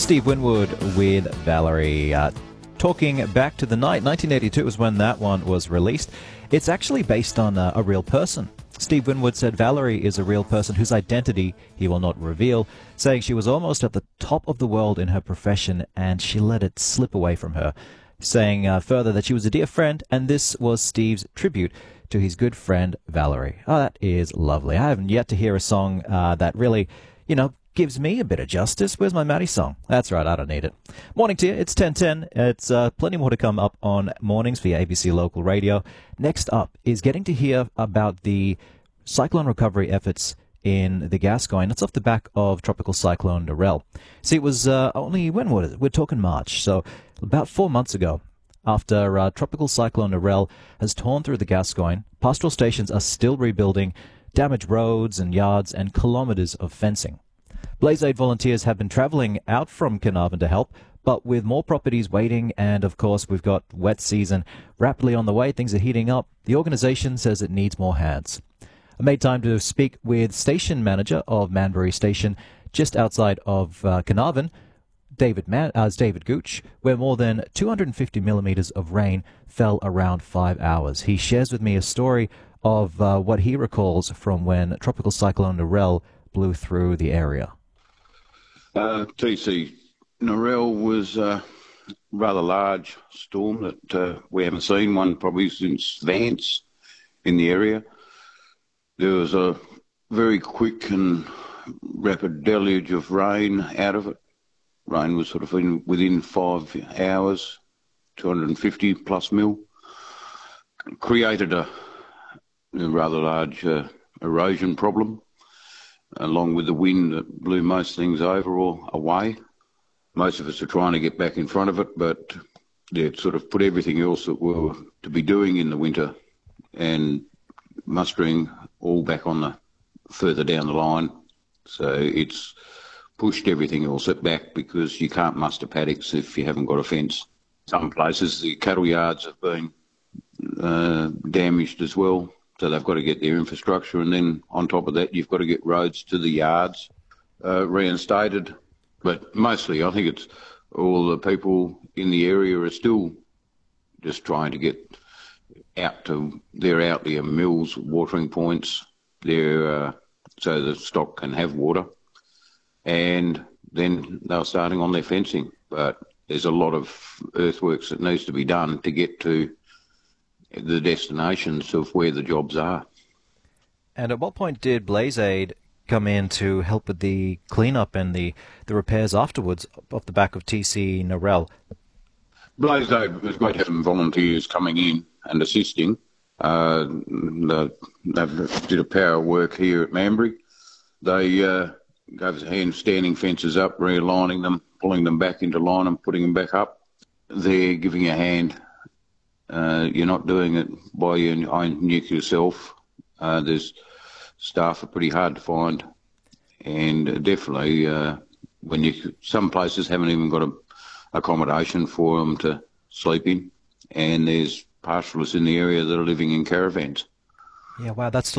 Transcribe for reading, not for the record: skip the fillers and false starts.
Steve Winwood with Valerie. Talking back to the night, 1982 was when that one was released. It's actually based on a real person. Steve Winwood said Valerie is a real person whose identity he will not reveal, saying she was almost at the top of the world in her profession and she let it slip away from her. Saying further that she was a dear friend, and this was Steve's tribute to his good friend Valerie. Oh, that is lovely. I haven't yet to hear a song that really, gives me a bit of justice. Where's my Maddie song? That's right, I don't need it. Morning to you. It's 10:10. It's plenty more to come up on mornings via ABC Local Radio. Next up is getting to hear about the cyclone recovery efforts in the Gascoyne. It's off the back of Tropical Cyclone Narelle. See, it was only, when was it? We're talking March, so about 4 months ago. After Tropical Cyclone Narelle has torn through the Gascoyne, pastoral stations are still rebuilding damaged roads and yards and kilometres of fencing. Blaze Aid volunteers have been travelling out from Carnarvon to help, but with more properties waiting and, of course, we've got wet season rapidly on the way, things are heating up, the organisation says it needs more hands. I made time to speak with station manager of Manbury Station, just outside of Carnarvon, David Gooch, where more than 250 millimetres of rain fell around 5 hours. He shares with me a story of what he recalls from when Tropical Cyclone Narelle blew through the area. TC Narelle was a rather large storm that we haven't seen one probably since Vance in the area. There was a very quick and rapid deluge of rain out of it. Rain was sort of within 5 hours, 250 plus mil. Created a rather large erosion problem, along with the wind that blew most things over or away. Most of us are trying to get back in front of it, but it sort of put everything else that we were to be doing in the winter and mustering all back on the further down the line. So it's pushed everything else back because you can't muster paddocks if you haven't got a fence. Some places the cattle yards have been damaged as well, so they've got to get their infrastructure, and then on top of that you've got to get roads to the yards reinstated. But mostly I think it's all the people in the area are still just trying to get out to their outlier mills, watering points, so the stock can have water. And then they're starting on their fencing. But there's a lot of earthworks that needs to be done to get to the destinations of where the jobs are. And at what point did Blaze Aid come in to help with the cleanup and the repairs afterwards off the back of TC Narelle? Blaze Aid, it was great having volunteers coming in and assisting. They did a power work here at Manbury. They gave us a hand standing fences up, realigning them, pulling them back into line and putting them back up. They're giving a hand. You're not doing it by your own nuclear self. There's staff are pretty hard to find, and definitely some places haven't even got accommodation for them to sleep in, and there's pastoralists in the area that are living in caravans. Yeah, wow, that's still